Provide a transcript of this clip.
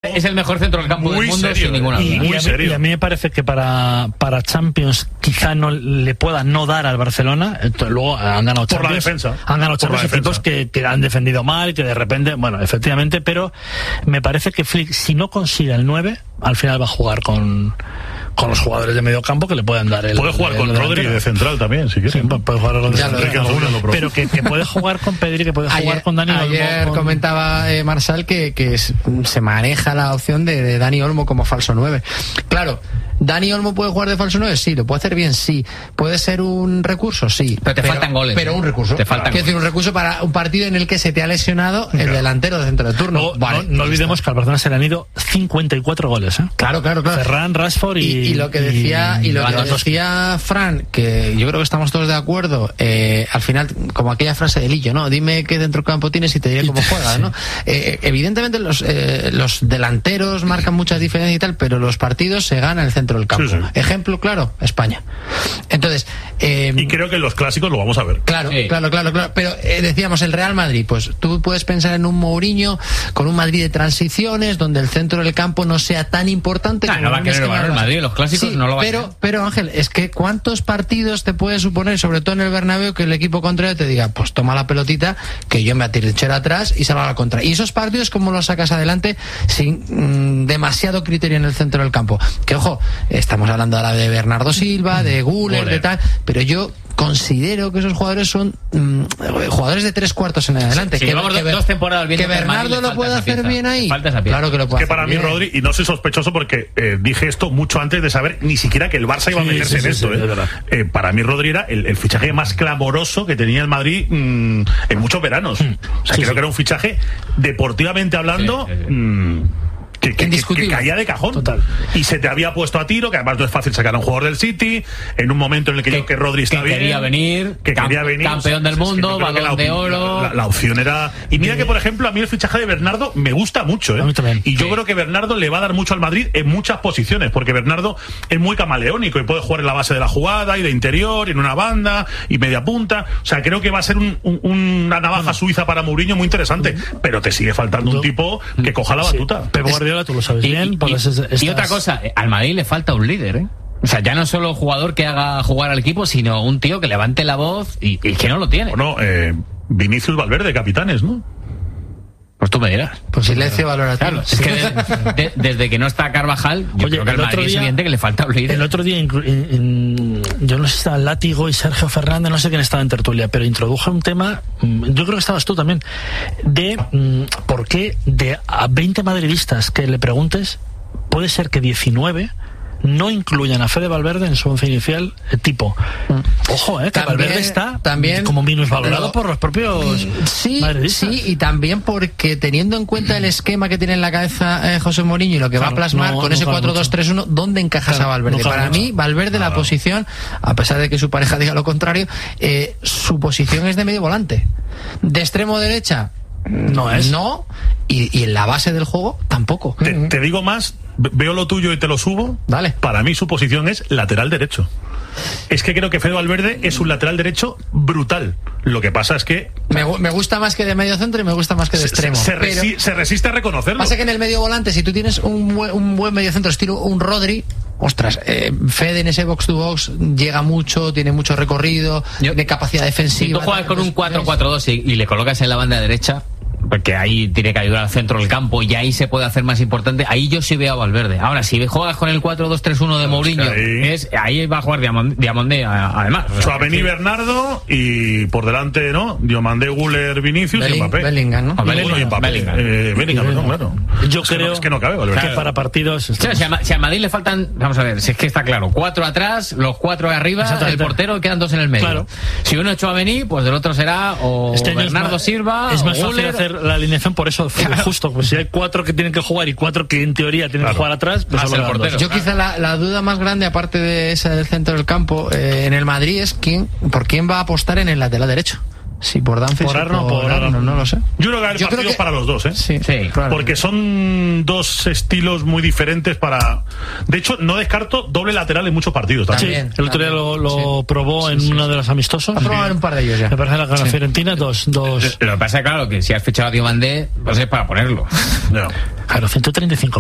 es el mejor centro del campo del mundo, sin ninguna duda. Y a mí me parece que para Champions quizá no le pueda no dar al Barcelona. Entonces, luego han ganado por Champions. La defensa. Han ganado Champions equipos que han defendido mal y que de repente, bueno, efectivamente, pero me parece que Flick, si no consigue el 9, al final va a jugar con los jugadores de medio campo que le puedan dar el... Puede jugar con Rodri de central también, si quiere. Sí, puede jugar con Rodri, pero que puede jugar con Pedri, que puede jugar con Dani Olmo. Ayer comentaba Marsal que se maneja la opción de Dani Olmo como falso 9. Claro, ¿Dani Olmo puede jugar de falso 9? Sí. ¿Lo puede hacer bien? Sí. ¿Puede ser un recurso? Sí. Pero te faltan goles. Pero un recurso. Quiero decir, un recurso para un partido en el que se te ha lesionado el delantero de centro de turno. No olvidemos que al Barcelona se le han ido 54 goles. Claro. Ferran, Rashford y lo que decía Fran, que yo creo que estamos todos de acuerdo, al final, como aquella frase de Lillo, ¿no? Dime qué centrocampo tienes y te diré cómo juegas, ¿no? Evidentemente los delanteros marcan muchas diferencias y tal, pero los partidos se ganan en el centro del campo. Sí. Ejemplo claro, España. Entonces, y creo que en los clásicos lo vamos a ver. Claro. Pero decíamos, el Real Madrid, pues tú puedes pensar en un Mourinho con un Madrid de transiciones, donde el centro del campo no sea tan importante. No va a querer el Madrid, los clásicos no lo va a querer. Pero Ángel, es que ¿cuántos partidos te puede suponer, sobre todo en el Bernabéu, que el equipo contrario te diga, pues toma la pelotita, que yo me atrinchero atrás y salga a la contra? Y esos partidos, ¿cómo los sacas adelante sin demasiado criterio en el centro del campo? Que ojo, estamos hablando ahora de Bernardo Silva, de Güler, de tal, pero yo considero que esos jugadores son jugadores de 3/4 en adelante. Sí, dos temporadas viendo que Bernardo lo puede hacer bien ahí. Claro que lo puede hacer. Que para mí, Rodri, y no soy sospechoso porque dije esto mucho antes de saber ni siquiera que el Barça iba a meterse en esto. Para mí, Rodri era el fichaje más clamoroso que tenía el Madrid en muchos veranos. O sea, creo que era un fichaje deportivamente hablando. Que caía de cajón. Total. Y se te había puesto a tiro, que además no es fácil sacar a un jugador del City en un momento en el que yo creo que Rodri está bien, quería venir campeón del mundo, balón de oro. La opción era... Y mira que, por ejemplo, a mí el fichaje de Bernardo me gusta mucho, A mí también. Y yo creo que Bernardo le va a dar mucho al Madrid en muchas posiciones, porque Bernardo es muy camaleónico y puede jugar en la base de la jugada y de interior, y en una banda y media punta. O sea, creo que va a ser una navaja suiza para Mourinho muy interesante, pero te sigue faltando un tipo que coja la batuta. Tú lo sabes bien. Y otra cosa, al Madrid le falta un líder, O sea, ya no solo jugador que haga jugar al equipo, sino un tío que levante la voz y que no lo tiene. Bueno, Vinicius Valverde, capitanes, ¿no? Pues tú me dirás. Pues silencio valorativo. Claro, es que desde que no está Carvajal, yo creo que al Madrid es evidente que le falta un líder. El otro día, yo no sé si estaba Látigo y Sergio Fernández, no sé quién estaba en tertulia, pero introdujo un tema, yo creo que estabas tú también, de por qué a 20 madridistas que le preguntes, puede ser que 19 no incluyan a Fede Valverde en su once inicial, tipo. Ojo, que también, Valverde está también como minusvalorado por los propios madridistas. Sí, y también porque teniendo en cuenta el esquema que tiene en la cabeza José Mourinho y lo que va a plasmar con ese 4-2-3-1, ¿dónde encajas a Valverde? Para mí, Valverde, la posición, a pesar de que su pareja diga lo contrario, su posición es de medio volante. De extremo derecha, no, y en la base del juego tampoco. Te digo más, veo lo tuyo y te lo subo. Dale. Para mí su posición es lateral derecho. Es que creo que Fede Valverde es un lateral derecho brutal. Lo que pasa es que me gusta más que de medio centro y me gusta más que de extremo. Se resiste a reconocerlo. Pasa que en el medio volante, si tú tienes un buen medio centro estilo un Rodri, ostras, Fede en ese box to box llega mucho, tiene mucho recorrido, de capacidad defensiva. Si tú juegas con un 4-4-2 y le colocas en la banda derecha, porque ahí tiene que ayudar al centro del campo y ahí se puede hacer más importante, ahí yo sí veo a Valverde. Ahora, si juegas con el 4-2-3-1 de Mourinho, ahí va a jugar Diamandé, además. Tchouaméni, Bernardo y por delante, ¿no? Diomandé, Güler, Vinicius y Mbappé. Bellingham, ¿no? Bellingham, claro. Yo creo que no cabe, Valverde. Que para partidos... Si a Madrid le faltan, vamos a ver, si es que está claro, 4 atrás, los 4 arriba, el portero, quedan 2 en el medio. Claro. Si uno es Tchouaméni, pues del otro será o Bernardo Silva, es más fácil hacer la alineación por eso, justo, pues si hay 4 que tienen que jugar y 4 que en teoría tienen que jugar atrás, pues el portero. Yo quizá la duda más grande, aparte de esa del centro del campo, en el Madrid es por quién va a apostar en el lateral derecho. Si por Danfis por Arno, no lo sé. Yo creo que hay partidos para los dos, Sí, porque son dos estilos muy diferentes para... De hecho, no descarto doble lateral en muchos partidos también. El otro día lo probó en uno de los amistosos. Ha probado en un par de ellos ya. Me parece la gana Fiorentina, dos. Lo que pasa es claro que si has fichado a Diomandé, pues es para ponerlo. Claro, 135